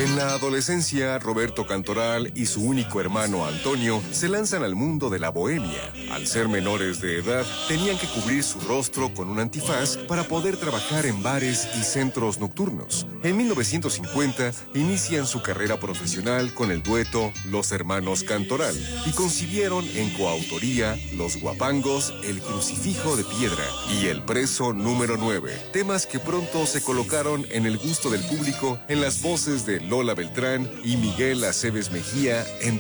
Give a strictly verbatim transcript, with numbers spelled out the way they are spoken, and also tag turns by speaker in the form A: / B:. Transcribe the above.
A: En la adolescencia, Roberto Cantoral y su único hermano Antonio se lanzan al mundo de la bohemia. Al ser menores de edad, tenían que cubrir su rostro con un antifaz para poder trabajar en bares y centros nocturnos. En mil novecientos cincuenta, inician su carrera profesional con el dueto Los Hermanos Cantoral y concibieron en coautoría Los Guapangos, El Crucifijo de Piedra y El Preso número nueve, temas que pronto se colocaron en el gusto del público en las voces de Lola Beltrán y Miguel Aceves Mejía, en